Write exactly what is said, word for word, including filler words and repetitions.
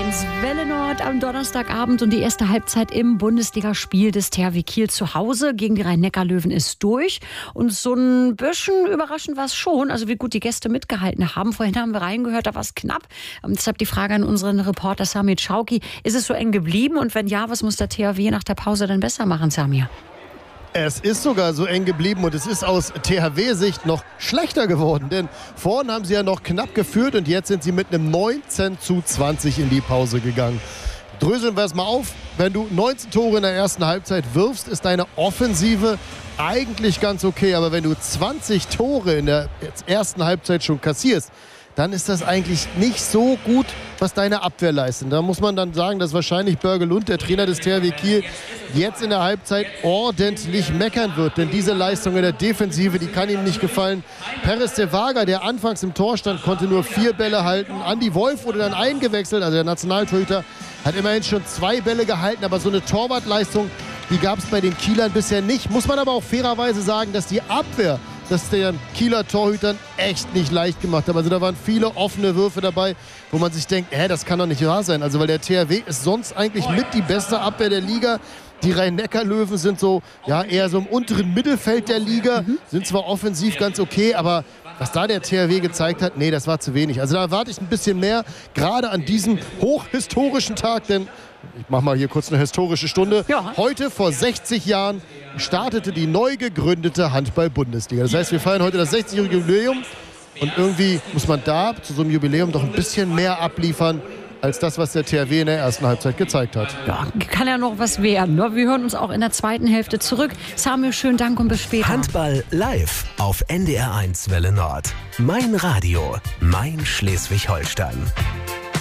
eins Welle Nord am Donnerstagabend und die erste Halbzeit im Bundesligaspiel des T H W Kiel zu Hause gegen die Rhein-Neckar-Löwen ist durch. Und so ein bisschen überraschend war es schon, also wie gut die Gäste mitgehalten haben. Vorhin haben wir reingehört, da war es knapp. Und deshalb die Frage an unseren Reporter Samir Schauki. Ist es so eng geblieben? Und wenn ja, was muss der T H W nach der Pause dann besser machen, Samir? Es ist sogar so eng geblieben und es ist aus T H W-Sicht noch schlechter geworden. Denn vorhin haben sie ja noch knapp geführt und jetzt sind sie mit einem neunzehn zu zwanzig in die Pause gegangen. Dröseln wir es mal auf. Wenn du neunzehn Tore in der ersten Halbzeit wirfst, ist deine Offensive eigentlich ganz okay. Aber wenn du zwanzig Tore in der ersten Halbzeit schon kassierst, dann ist das eigentlich nicht so gut, was deine Abwehr leistet. Da muss man dann sagen, dass wahrscheinlich Börge Lund, der Trainer des T H W Kiel, jetzt in der Halbzeit ordentlich meckern wird. Denn diese Leistung in der Defensive, die kann ihm nicht gefallen. Perez de Vaga, der anfangs im Tor stand, konnte nur vier Bälle halten. Andi Wolf wurde dann eingewechselt, also der Nationaltorhüter, hat immerhin schon zwei Bälle gehalten. Aber so eine Torwartleistung, die gab es bei den Kielern bisher nicht. Muss man aber auch fairerweise sagen, dass die Abwehr das den Kieler Torhütern echt nicht leicht gemacht haben. Also da waren viele offene Würfe dabei, wo man sich denkt, hä, das kann doch nicht wahr sein. Also weil der T H W ist sonst eigentlich mit die beste Abwehr der Liga. Die Rhein-Neckar-Löwen sind so, ja, eher so im unteren Mittelfeld der Liga, mhm. sind zwar offensiv ganz okay, aber was da der T H W gezeigt hat, nee, das war zu wenig. Also da erwarte ich ein bisschen mehr, gerade an diesem hochhistorischen Tag, denn ich mache mal hier kurz eine historische Stunde. Ja. Heute vor sechzig Jahren startete die neu gegründete Handball-Bundesliga. Das heißt, wir feiern heute das sechzigjährige Jubiläum und irgendwie muss man da zu so einem Jubiläum doch ein bisschen mehr abliefern als das, was der T H W in der ersten Halbzeit gezeigt hat. Ja, kann ja noch was werden. Wir hören uns auch in der zweiten Hälfte zurück. Samuel, schönen Dank und bis später. Handball live auf N D R eins Welle Nord. Mein Radio, mein Schleswig-Holstein.